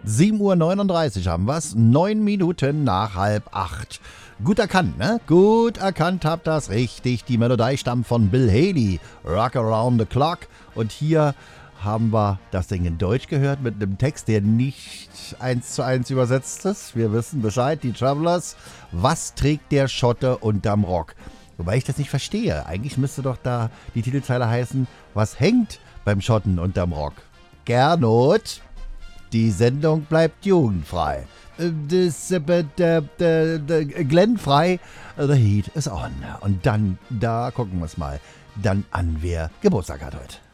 7:39 Uhr haben wir's, 9 Minuten nach 7:30. Gut erkannt, ne? Gut erkannt, habt das richtig. Die Melodie stammt von Bill Haley, Rock Around the Clock. Und hier haben wir das Ding in Deutsch gehört mit einem Text, der nicht 1:1 übersetzt ist. Wir wissen Bescheid, die Travelers. Was trägt der Schotte unterm Rock? Wobei ich das nicht verstehe. Eigentlich müsste doch da die Titelzeile heißen, was hängt beim Schotten unterm Rock? Gernot, die Sendung bleibt jugendfrei. Glenn frei, the heat is on. Und dann, da gucken wir es mal, dann an, wer Geburtstag hat heute.